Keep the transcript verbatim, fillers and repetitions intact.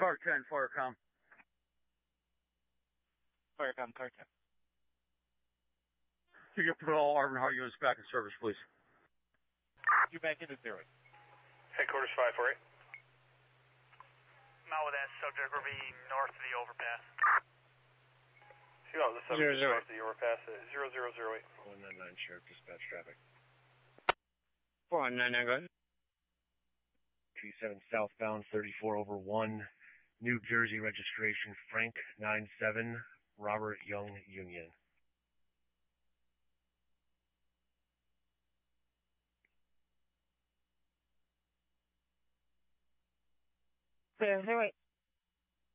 Car ten, Firecom. Firecom, car ten. Can you put all Arbor Hart units back in service, please? You back into zero. Headquarters five four eight. Now with that subject, we're being north of the overpass. See all the subject is north of the overpass at zero zero zero eight. one nine nine, Sheriff Dispatch traffic. four one nine nine, go ahead. two seven southbound, thirty-four over one, New Jersey registration, Frank nine seven, Robert Young Union. Zero zero eight.